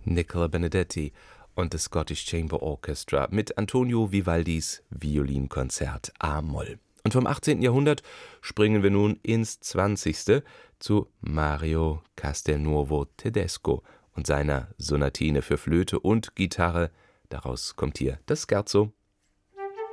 Nicola Benedetti und das Scottish Chamber Orchestra mit Antonio Vivaldis Violinkonzert a-Moll. Und vom 18. Jahrhundert springen wir nun ins 20. zu Mario Castelnuovo Tedesco und seiner Sonatine für Flöte und Gitarre. Daraus kommt hier das Scherzo